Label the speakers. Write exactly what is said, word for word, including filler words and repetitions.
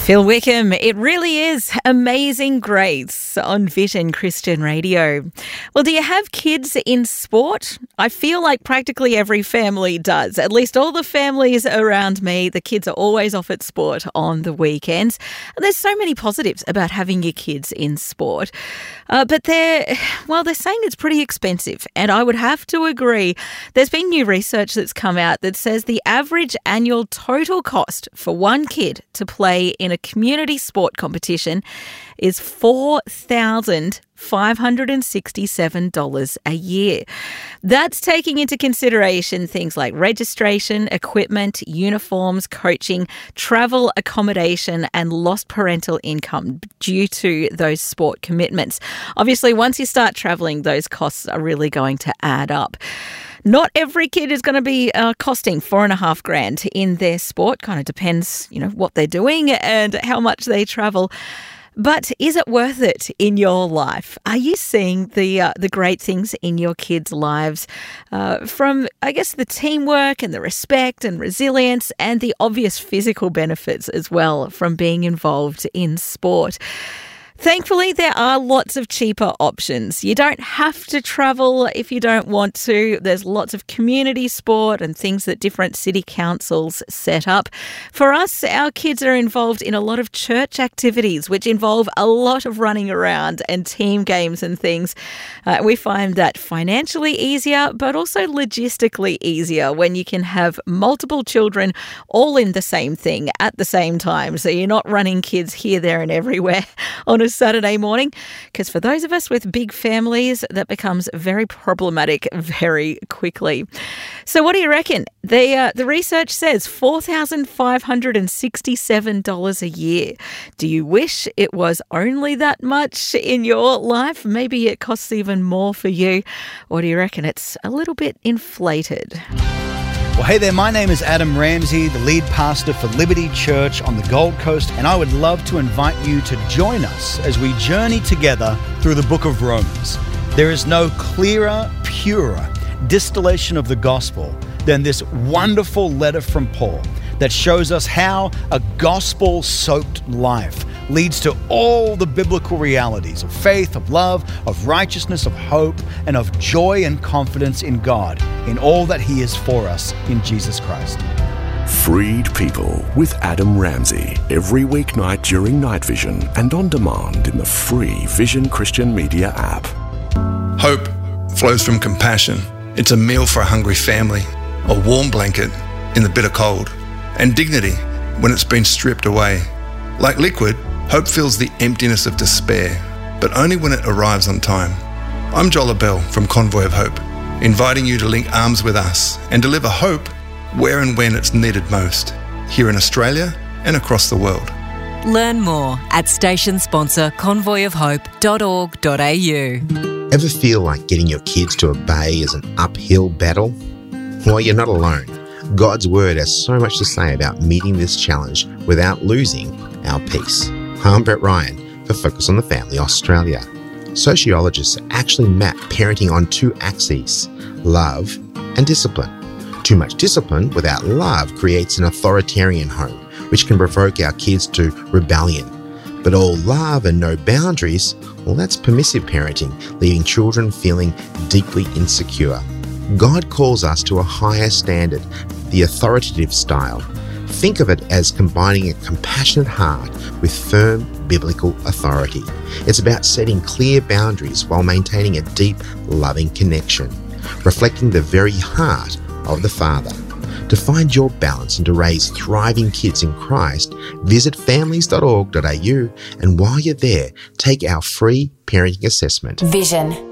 Speaker 1: Phil Wickham, it really is Amazing Grace on Vision Christian Radio. Well, do you have kids in sport? I feel like practically every family does. At least all the families around me, the kids are always off at sport on the weekends. And there's so many positives about having your kids in sport. Uh, but they're, well, they're saying it's pretty expensive. And I would have to agree. There's been new research that's come out that says the average annual total cost for one kid to play in a community sport competition is four thousand five hundred sixty-seven dollars a year. That's taking into consideration things like registration, equipment, uniforms, coaching, travel, accommodation, and lost parental income due to those sport commitments. Obviously, once you start travelling, those costs are really going to add up. Not every kid is going to be uh, costing four and a half grand in their sport. Kind of depends, you know, what they're doing and how much they travel. But is it worth it in your life? Are you seeing the uh, the great things in your kids' lives uh, from, I guess, the teamwork and the respect and resilience and the obvious physical benefits as well from being involved in sport? Thankfully, there are lots of cheaper options. You don't have to travel if you don't want to. There's lots of community sport and things that different city councils set up. For us, our kids are involved in a lot of church activities, which involve a lot of running around and team games and things. Uh, we find that financially easier, but also logistically easier when you can have multiple children all in the same thing at the same time. So you're not running kids here, there and everywhere on a Saturday morning, because for those of us with big families, that becomes very problematic very quickly. So what do you reckon? The, uh, the research says four thousand five hundred sixty-seven dollars a year. Do you wish it was only that much in your life? Maybe it costs even more for you. Or do you reckon it's a little bit inflated?
Speaker 2: Well, hey there, my name is Adam Ramsey, the lead pastor for Liberty Church on the Gold Coast, and I would love to invite you to join us as we journey together through the book of Romans. There is no clearer, purer distillation of the gospel than this wonderful letter from Paul that shows us how a gospel-soaked life leads to all the biblical realities of faith, of love, of righteousness, of hope, and of joy and confidence in God, in all that He is for us in Jesus Christ.
Speaker 3: Freed People with Adam Ramsey, every weeknight during Night Vision and on demand in the free Vision Christian Media app.
Speaker 4: Hope flows from compassion. It's a meal for a hungry family, a warm blanket in the bitter cold, and dignity when it's been stripped away. Like liquid, hope fills the emptiness of despair, but only when it arrives on time. I'm Joel Bell from Convoy of Hope, inviting you to link arms with us and deliver hope where and when it's needed most, here in Australia and across the world.
Speaker 5: Learn more at station sponsor convoy of hope dot org dot a u.
Speaker 6: Ever feel like getting your kids to obey is an uphill battle? Well, you're not alone. God's Word has so much to say about meeting this challenge without losing our peace. I'm Brett Ryan for Focus on the Family Australia. Sociologists actually map parenting on two axes, love and discipline. Too much discipline without love creates an authoritarian home, which can provoke our kids to rebellion. But all love and no boundaries, well, that's permissive parenting, leaving children feeling deeply insecure. God calls us to a higher standard, the authoritative style. Think of it as combining a compassionate heart with firm biblical authority. It's about setting clear boundaries while maintaining a deep, loving connection, reflecting the very heart of the Father. To find your balance and to raise thriving kids in Christ, visit families dot org dot a u, and while you're there, take our free parenting assessment.
Speaker 7: Vision